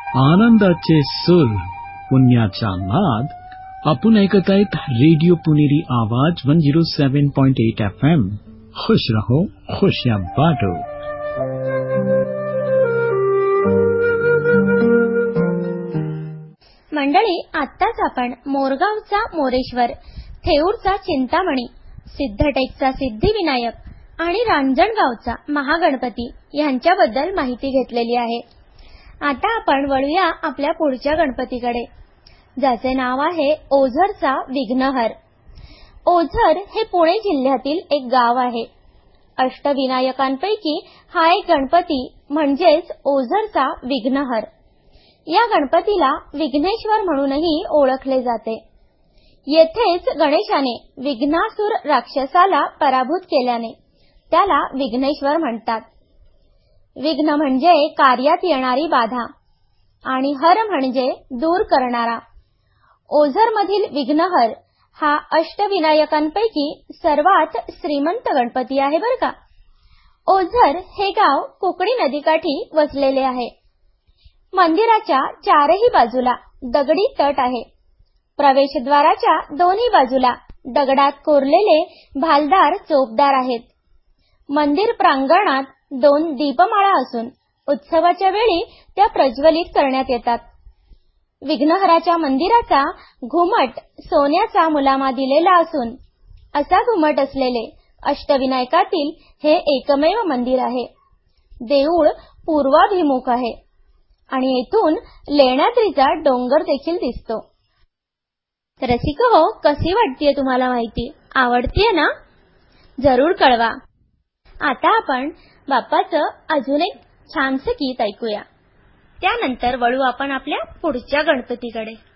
आनंदाचे सूर, पुण्याचा नाद. आपण ऐकत आहेत रेडिओ पुणेरी आवाज 107.8 FM. खुश रहो, खुशियां बांटो. मंडळी, आत्ताच आपण मोरगावचा मोरेश्वर, थेऊरचा चिंतामणी, सिद्धटेकचा सिद्धिविनायक आणि रांजणगावचा महागणपती यांच्याबद्दल माहिती घेतलेली आहे. आता आपण वळूया आपल्या पुढच्या गणपतीकडे, ज्याचे नाव आहे ओझरचा विघ्नहर. ओझर हे पुणे जिल्ह्यातील एक गाव आहे. अष्टविनायकांपैकी हा एक गणपती म्हणजेच ओझरचा विघ्नहर. या गणपतीला विघ्नेश्वर म्हणूनही ओळखले जाते. येथेच गणेशाने विघ्नासुर राक्षसाला पराभूत केल्याने त्याला विघ्नेश्वर म्हणतात. विघ्न म्हणजे कार्यात येणारी बाधा आणि हर म्हणजे दूर करणारा. ओझरमधील विघ्नहर हा अष्टविनायकांपैकी सर्वात श्रीमंत गणपती आहे बरं का. ओझर हे गाव कुकडी नदीकाठी वसलेले आहे. मंदिराच्या चारही बाजूला दगडी तट आहे. प्रवेशद्वाराच्या दोन्ही बाजूला दगडात कोरलेले भालदार चोपदार आहेत. मंदिर प्रांगणात 2 दीपमाळा असून उत्सवाच्या वेळी त्या प्रज्वलित करण्यात येतात. विघ्नहराच्या मंदिराचा घुमट सोन्याचा मुलामा दिलेला असून असा घुमट असलेले अष्टविनायकातील हे एकमेव मंदिर आहे. देऊळ पूर्वाभिमुख आहे आणि येथून लेण्याद्रीचा डोंगर देखील दिसतो. रसिक हो, कशी वाटतेय तुम्हाला माहिती? आवडतीये ना? जरूर कळवा. आता आपण बाप्पाचं अजून एक छानसं गीत ऐकूया. त्यानंतर वळू आपण आपल्या पुढच्या गणपतीकडे.